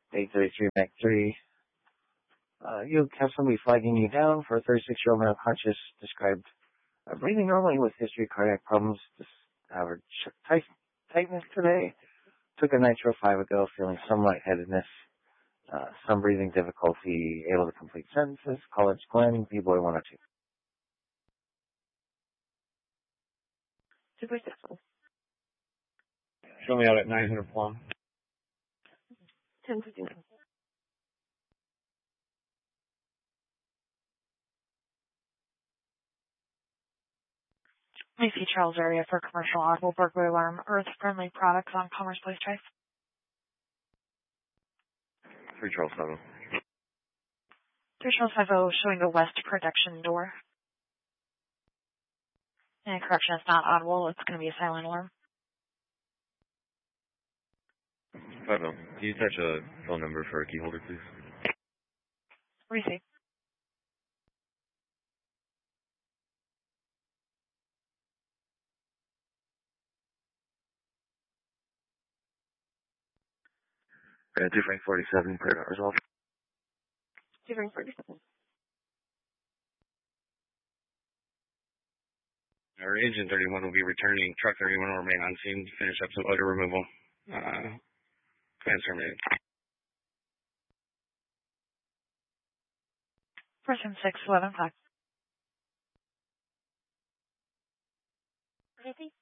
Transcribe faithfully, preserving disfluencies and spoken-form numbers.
eight thirty-three Mac three. Uh, you have somebody flagging you down for a thirty-six-year-old male conscious, described uh, breathing normally with history of cardiac problems, discovered tight, tightness today, took a nitro five ago, feeling some lightheadedness, uh, some breathing difficulty, able to complete sentences, college Glenn, B-boy one oh two. Super successful. Show me out at nine hundred Plum. ten fifty-nine. Macy Charles area for commercial audible burglary alarm. Earth-friendly products on Commerce Place Drive. three Charles seven. three Charles five oh showing the west protection door. And correction, it's not audible. It's going to be a silent alarm. five oh. Can you touch a phone number for a key holder, please? Receive. Uh, two Frank forty-seven, prayer not resolved. two Frank forty-seven. Our Agent thirty-one will be returning. Truck thirty-one will remain on scene to finish up some odor removal. Uh, plans terminated. Person six, eleven o'clock. Ready?